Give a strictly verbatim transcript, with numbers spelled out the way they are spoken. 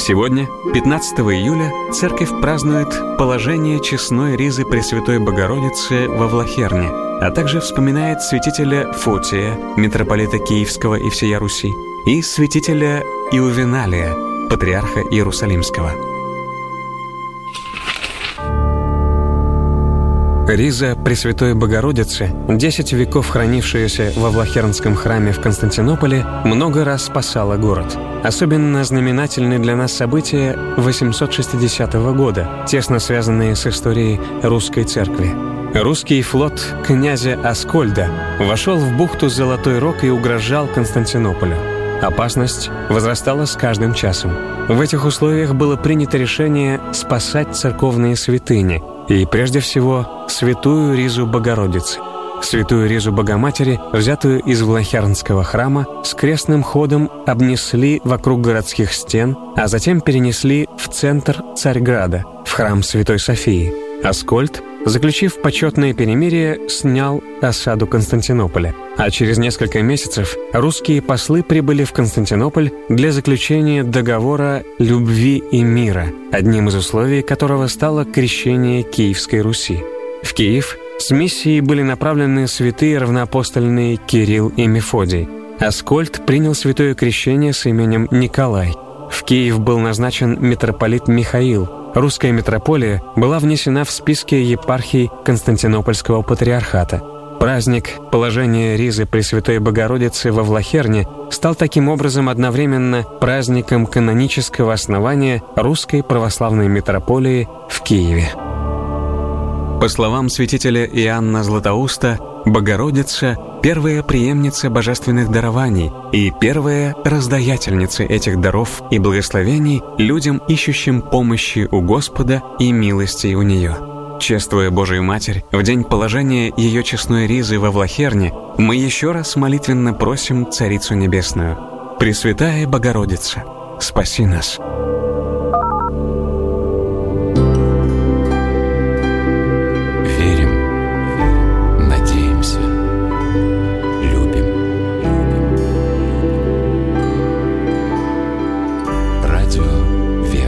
Сегодня, пятнадцатого июля, церковь празднует положение честной ризы Пресвятой Богородицы во Влахерне, а также вспоминает святителя Фотия, митрополита Киевского и всея Руси, и святителя Иувеналия, патриарха Иерусалимского. Риза Пресвятой Богородицы, десять веков хранившаяся во Влахернском храме в Константинополе, много раз спасала город. Особенно знаменательны для нас события восемьсот шестидесятого года, тесно связанные с историей русской церкви. Русский флот князя Аскольда вошел в бухту Золотой Рог и угрожал Константинополю. Опасность возрастала с каждым часом. В этих условиях было принято решение спасать церковные святыни, и прежде всего святую ризу Богородицы. Святую ризу Богоматери, взятую из Влахернского храма, с крестным ходом обнесли вокруг городских стен, а затем перенесли в центр Царьграда, в храм Святой Софии. Аскольд, заключив почетное перемирие, снял осаду Константинополя, а через несколько месяцев русские послы прибыли в Константинополь для заключения договора любви и мира, одним из условий которого стало крещение Киевской Руси. В Киев с миссией были направлены святые равноапостольные Кирилл и Мефодий. Аскольд принял святое крещение с именем Николай. В Киев был назначен митрополит Михаил. Русская митрополия была внесена в списки епархий Константинопольского патриархата. Праздник положения ризы Пресвятой Богородицы во Влахерне стал таким образом одновременно праздником канонического основания Русской православной митрополии в Киеве. По словам святителя Иоанна Златоуста, Богородица – первая преемница божественных дарований и первая раздаятельница этих даров и благословений людям, ищущим помощи у Господа и милости у Нее. Чествуя Божию Матерь, в день положения ее честной ризы во Влахерне, мы еще раз молитвенно просим Царицу Небесную: «Пресвятая Богородица, спаси нас».